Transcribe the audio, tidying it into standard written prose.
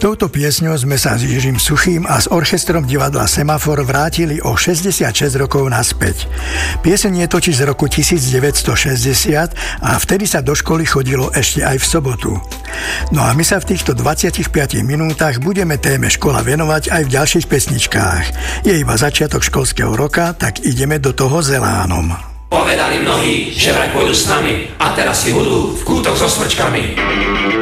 Touto piesňou sme sa s Jiřím Suchým a s orchestrom divadla Semafor vrátili o 66 rokov naspäť. Pieseň je totiž z roku 1960 a vtedy sa do školy chodilo ešte aj v sobotu. No a my sa v týchto 25 minútach budeme téme škola venovať aj v ďalších pesničkách. Je iba začiatok školského roka, tak ideme do toho zelánom. Povedali mnohí, že vraj pôjdu s nami a teraz si budú v kútoch so smrčkami.